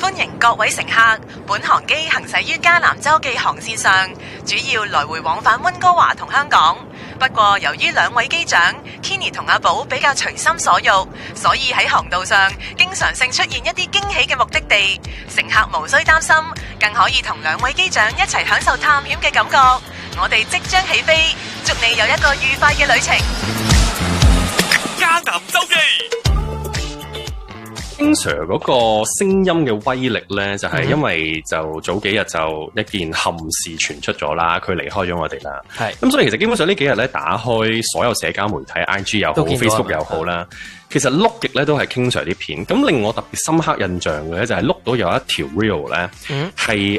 歡迎各位乘客，本航機行駛於加南洲際航線上，主要來回往返溫哥華同香港。不過由於兩位機長 Kenny 同阿寶比較隨心所欲，所以喺航道上經常性出現一啲驚喜嘅目的地，乘客無需擔心，更可以同兩位機長一齊享受探險嘅感覺。我哋即將起飛，祝你有一個愉快嘅旅程。 加南洲際 King Sir 嗰個聲音嘅威力咧，就係因為就早幾日就一件憾事傳出咗啦，佢離開咗我哋啦。係咁，所以其實基本上呢幾日咧，打開所有社交媒體 IG 又好 ，Facebook 又好啦，其實碌極咧都係 King Sir 啲片。咁令我特別深刻印象嘅咧，就係碌到有一條 reel 咧，係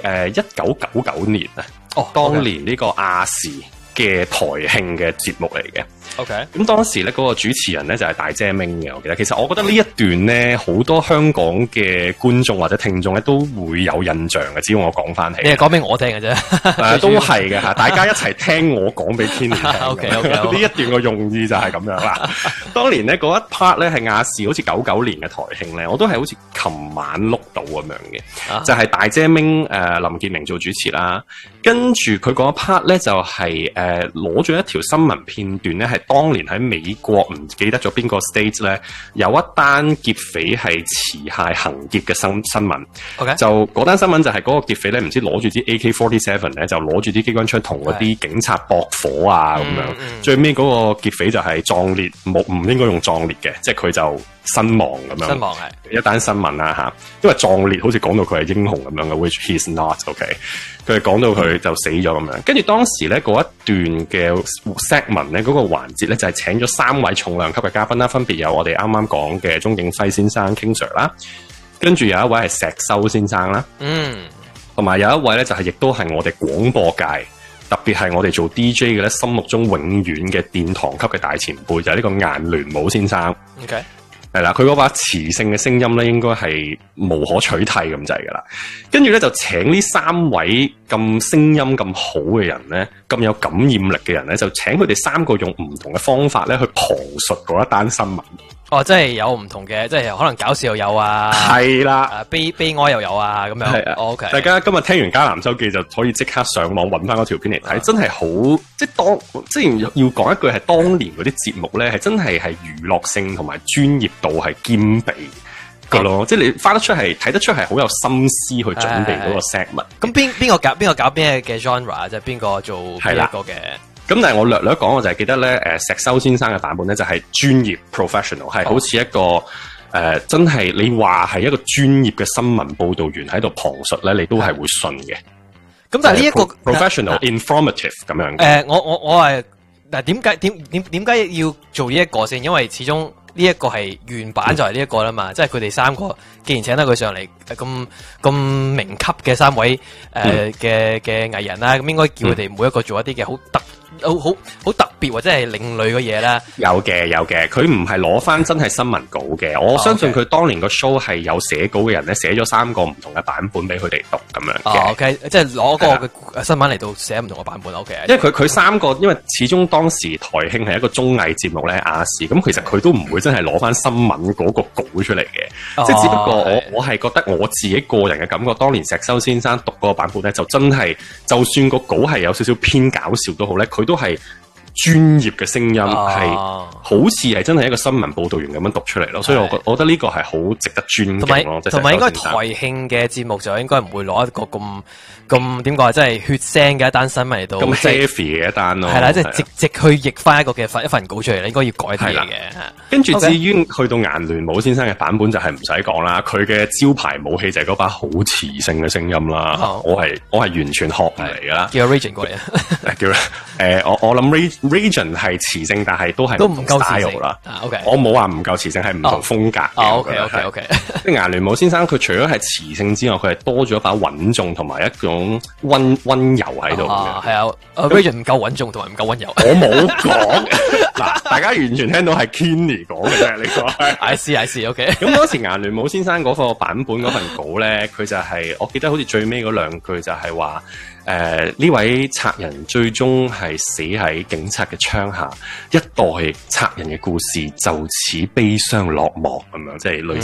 1999年啊，當年呢個亞視嘅台慶嘅節目嚟嘅。OK， 咁當時咧嗰個主持人咧就係大姐明嘅，我記得。其實我覺得呢一段咧，好多香港嘅觀眾或者聽眾咧都會有印象嘅。只要我講翻起， 你係講俾我聽嘅啫， 都係嘅吓，大家一齊聽我講俾 Kenny 聽。OK， 呢一段嘅用意就係咁樣啦。當年咧嗰一 part 咧係亞視好似99年嘅台慶咧，我都係好似琴晚碌到咁樣嘅，就係大姐明林建明做主持啦，跟住佢嗰一 part 咧就係攞咗一條新聞片段咧係。當年喺美國唔記得咗邊個 state 咧，有一單劫匪係持械行劫嘅新聞。Okay. 就嗰單新聞就係嗰個劫匪咧，唔知攞住支 AK-47 咧，就攞住啲機關槍同嗰啲警察駁火啊咁樣。最尾嗰個劫匪就係壯烈，唔應該用壯烈嘅，即係佢就身亡咁樣。身亡係一單新聞啦嚇，因為壯烈好似講到佢係英雄咁樣嘅 ，which he's not OK。佢係講到佢就死咗咁樣，跟住當時咧嗰一段嘅 segment 咧嗰個環節咧就係請咗3位重量級嘅嘉賓啦，分別有我哋啱啱講嘅鐘景輝先生 King Sir 啦，跟住有一位係石修先生啦，同埋有一位咧就係亦都係我哋廣播界，特別係我哋做 DJ 嘅咧心目中永遠嘅殿堂級嘅大前輩，就係呢個顏聯武先生。OK。係啦，佢嗰把磁性嘅聲音咧，應該係無可取替咁滯噶啦。跟住咧就請呢3位咁聲音咁好嘅人咧，咁有感染力嘅人咧，就請佢哋3個用唔同嘅方法咧去旁述嗰一單新聞。哦，即係有唔同嘅，即係可能搞笑又有啊，係啦，悲哀又有啊，咁樣。係啊 ，OK。大家今日聽完加南洲記就可以即刻上網揾翻嗰條片嚟睇，真係好，即係即係要講一句係當年嗰啲節目咧，係真係娛樂性同埋專業度係兼備噶咯，即係你翻得出係睇得出係好有心思去準備嗰個 segment。咁邊個搞邊嘅 genre， 即係邊個做邊一個嘅？咁但係我略講，我就係記得咧，石修先生嘅版本咧就係專業 professional， 係好似一個真係你話係一個專業嘅新聞報導員喺度旁述咧，你都係會信嘅。咁但係呢一個 professional informative 咁樣嘅。我係嗱點解要做呢一個先？因為始終呢一個係原版就係呢一個啦嘛，即係佢哋3個既然請得佢上嚟咁名級嘅3位嘅藝人啦，咁應該叫佢哋每一個做一啲嘅好特別或者係另類嘅嘢啦。有嘅，佢唔係攞翻真係新聞稿嘅，我相信佢當年個 show 係有寫稿嘅人咧，寫咗3個唔同嘅版本俾佢哋讀咁樣嘅。OK， 即係攞嗰個新聞嚟到寫唔同嘅版本。OK， 因為佢3個，因為始終當時台慶係一個綜藝節目咧，亞視咁，其實佢都唔會真係攞翻新聞嗰個稿出嚟嘅，即係只不過我係覺得我自己個人嘅感覺，當年石修先生讀嗰個版本咧，就真係就算個稿係有少少偏搞笑都好咧，佢都係專業嘅聲音，係好似係真係一個新聞報導員咁樣讀出嚟咯，所以我覺得呢個係好值得尊敬咯。同埋應該台慶嘅節目就應該唔會攞一個咁點講啊，即係血腥嘅一單新聞嚟到咁 heavy 嘅一單咯。係啦，即係直去譯翻一份稿出嚟，應該要改啲嘢嘅。跟住至於去到顏聯武先生嘅版本就係唔使講啦，佢嘅招牌武器就係嗰把好磁性嘅聲音啦。我係完全學唔嚟噶啦。叫 Region 過嚟啊！叫我諗 Region 係磁性，但係都唔夠 style 啦。OK， 我冇話唔夠磁性，係唔同風格嘅。OK。即係顏聯武先生，佢除咗係磁性之外，佢係多咗一把穩重同埋一種溫柔喺度嘅。係啊 ，Region 唔夠穩重同埋唔夠溫柔。我冇講嗱，大家完全聽到係 Kenny 講嘅啫。呢個 I see OK。咁當時顏聯武先生嗰個版本嗰份稿咧，佢就係我記得好似最尾嗰2句就係話。呢位賊人最終係死喺警察嘅槍下，一代賊人嘅故事就此悲傷落幕咁樣，即係類似。